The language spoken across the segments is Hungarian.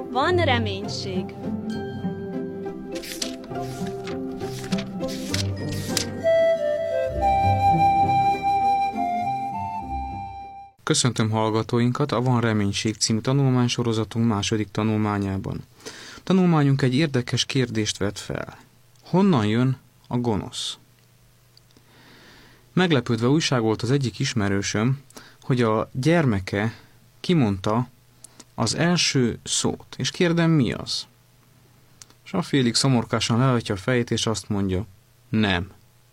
Van reménység. Köszöntöm hallgatóinkat a Van reménység című tanulmánysorozatunk második tanulmányában. Tanulmányunk egy érdekes kérdést vet fel. Honnan jön a gonosz? Meglepődve újságolt az egyik ismerősöm, hogy a gyermeke kimondta az első szót, és kérdem, mi az? És a félig szomorkásan lehajtja a fejét, és azt mondja, nem.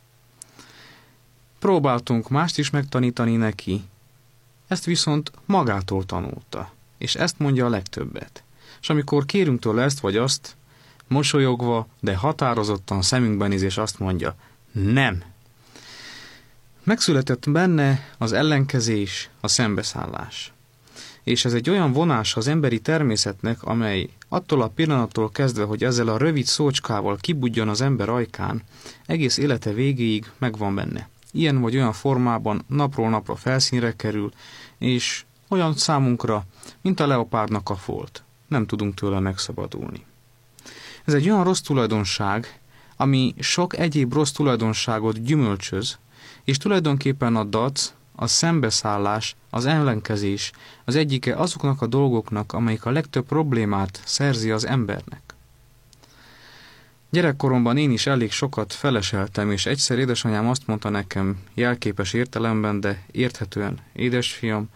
Próbáltunk mást is megtanítani neki, ezt viszont magától tanulta, és ezt mondja a legtöbbet. És amikor kérünk tőle ezt vagy azt, mosolyogva, de határozottan szemünkben néz, és azt mondja, nem. Megszületett benne az ellenkezés, a szembeszállás. És ez egy olyan vonás az emberi természetnek, amely attól a pillanattól kezdve, hogy ezzel a rövid szócskával kibudjon az ember ajkán, egész élete végéig megvan benne. Ilyen vagy olyan formában napról napra felszínre kerül, és olyan számunkra, mint a leopárdnak a folt. Nem tudunk tőle megszabadulni. Ez egy olyan rossz tulajdonság, ami sok egyéb rossz tulajdonságot gyümölcsöz, és tulajdonképpen a dac, a szembeszállás, az ellenkezés az egyike azoknak a dolgoknak, amelyik a legtöbb problémát szerzi az embernek. Gyerekkoromban én is elég sokat feleseltem, és egyszer édesanyám azt mondta nekem jelképes értelemben, de érthetően, édesfiam,